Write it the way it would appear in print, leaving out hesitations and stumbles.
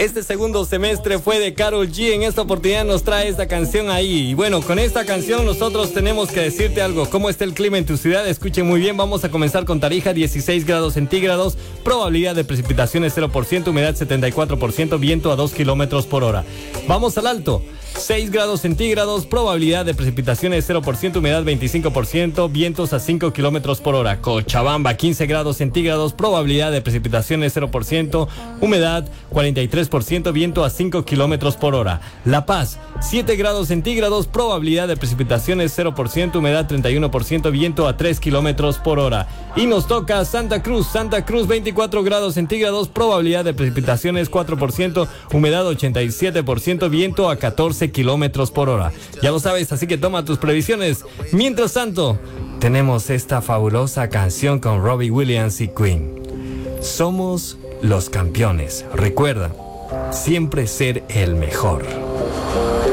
Este segundo semestre fue de Karol G. En esta oportunidad nos trae esta canción ahí. Y bueno, con esta canción nosotros tenemos que decirte algo. ¿Cómo está el clima en tu ciudad? Escuchen muy bien. Vamos a comenzar con Tarija, 16 grados centígrados. Probabilidad de precipitaciones 0%, humedad 74%, viento a 2 kilómetros por hora. Vamos al Alto. 6 grados centígrados, probabilidad de precipitaciones 0%, humedad 25%, vientos a 5 kilómetros por hora. Cochabamba, 15 grados centígrados, probabilidad de precipitaciones 0%, humedad 43%, viento a 5 kilómetros por hora. La Paz, 7 grados centígrados, probabilidad de precipitaciones 0%, humedad 31%, viento a 3 kilómetros por hora. Y nos toca Santa Cruz, 24 grados centígrados, probabilidad de precipitaciones 4%, humedad 87%, viento a 14 kilómetros por hora. Ya lo sabes, así que toma tus previsiones. Mientras tanto, tenemos esta fabulosa canción con Robbie Williams y Queen. Somos los campeones. Recuerda, siempre ser el mejor.